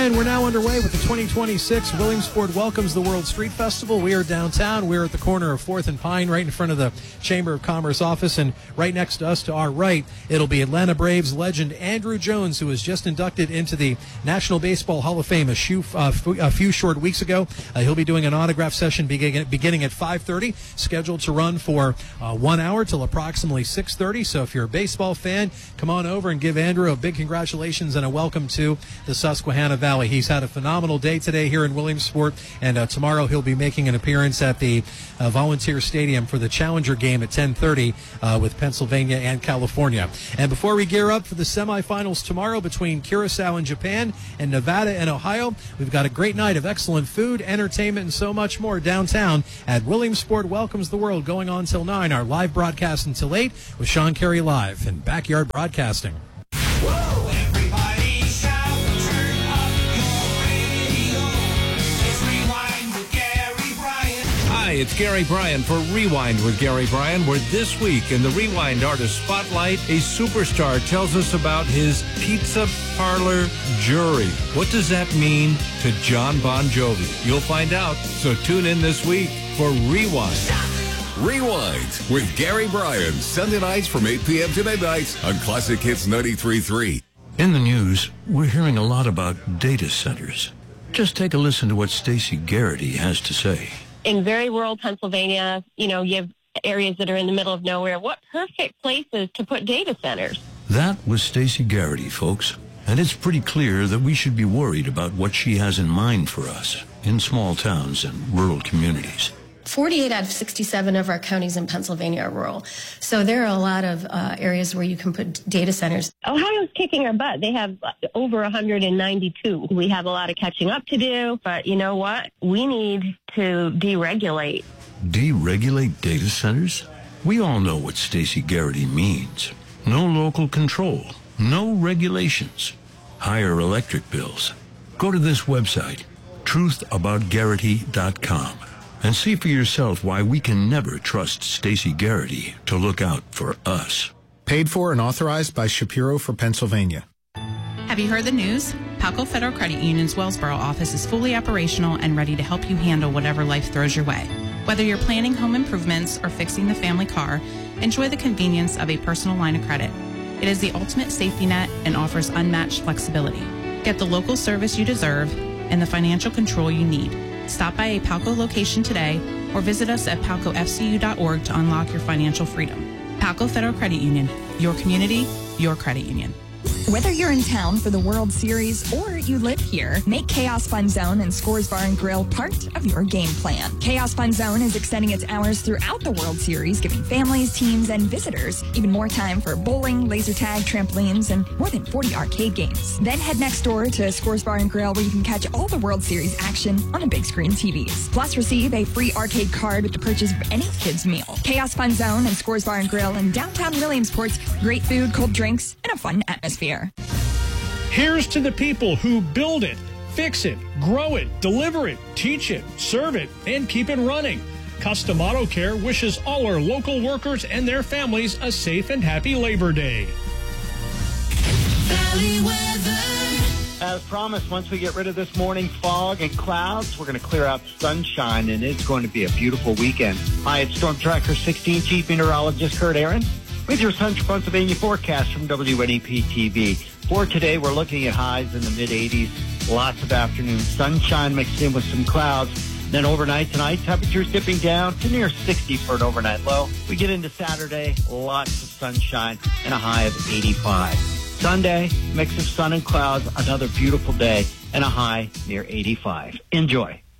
And we're now underway with the 2026 Williamsport Welcomes the World Street Festival. We are downtown. We're at the corner of 4th and Pine, right in front of the Chamber of Commerce office. And right next to us, to our right, it'll be Atlanta Braves legend Andruw Jones, who was just inducted into the National Baseball Hall of Fame a few short weeks ago. He'll be doing an autograph session beginning at 5:30, scheduled to run for 1 hour till approximately 6:30. So if you're a baseball fan, come on over and give Andruw a big congratulations and a welcome to the Susquehanna Valley. He's had a phenomenal day today here in Williamsport, and tomorrow he'll be making an appearance at the Volunteer Stadium for the Challenger game at 10:30 with Pennsylvania and California. And before we gear up for the semifinals tomorrow between Curacao in Japan and Nevada and Ohio, we've got a great night of excellent food, entertainment, and so much more downtown at Williamsport Welcomes the World, going on till 9. Our live broadcast until 8 with Sean Carey live and Backyard Broadcasting. Whoa, everybody shout, turn up your radio. It's Rewind with Gary Bryan. Hi, it's Gary Bryan for Rewind with Gary Bryan, where this week in the Rewind Artist Spotlight, a superstar tells us about his pizza parlor jury. What does that mean to John Bon Jovi? You'll find out, so tune in this week for Rewind. Rewind with Gary Bryan, Sunday nights from 8 p.m. to midnight on Classic Hits 93.3. In the news, we're hearing a lot about data centers. Just take a listen to what Stacey Garrity has to say. In very rural Pennsylvania, you have areas that are in the middle of nowhere. What perfect places to put data centers? That was Stacey Garrity, folks. And it's pretty clear that we should be worried about what she has in mind for us in small towns and rural communities. 48 out of 67 of our counties in Pennsylvania are rural. So there are a lot of areas where you can put data centers. Ohio's kicking our butt. They have over 192. We have a lot of catching up to do, but you know what? We need to deregulate. Deregulate data centers? We all know what Stacey Garrity means. No local control, no regulations, higher electric bills. Go to this website, truthaboutgarrity.com. and see for yourself why we can never trust Stacey Garrity to look out for us. Paid for and authorized by Shapiro for Pennsylvania. Have you heard the news? Palco Federal Credit Union's Wellsboro office is fully operational and ready to help you handle whatever life throws your way. Whether you're planning home improvements or fixing the family car, enjoy the convenience of a personal line of credit. It is the ultimate safety net and offers unmatched flexibility. Get the local service you deserve and the financial control you need. Stop by a Palco location today or visit us at palcofcu.org to unlock your financial freedom. Palco Federal Credit Union, your community, your credit union. Whether you're in town for the World Series or you live here, make Chaos Fun Zone and Scores Bar and Grill part of your game plan. Chaos Fun Zone is extending its hours throughout the World Series, giving families, teams, and visitors even more time for bowling, laser tag, trampolines, and more than 40 arcade games. Then head next door to Scores Bar and Grill, where you can catch all the World Series action on the big screen TVs. Plus, receive a free arcade card with the purchase of any kid's meal. Chaos Fun Zone and Scores Bar and Grill in downtown Williamsport's great food, cold drinks, and a fun atmosphere. Here's to the people who build it, fix it, grow it, deliver it, teach it, serve it, and keep it running. Custom Auto Care wishes all our local workers and their families a safe and happy Labor Day. Valley weather. As promised, once we get rid of this morning fog and clouds, we're going to clear out sunshine, and it's going to be a beautiful weekend. Hi, it's Storm Tracker 16 Chief Meteorologist Kurt Aaron with your Central Pennsylvania forecast from WNEP-TV. For today, we're looking at highs in the mid-80s, lots of afternoon sunshine mixed in with some clouds. Then overnight tonight, temperatures dipping down to near 60 for an overnight low. We get into Saturday, lots of sunshine and a high of 85. Sunday, mix of sun and clouds, another beautiful day and a high near 85. Enjoy.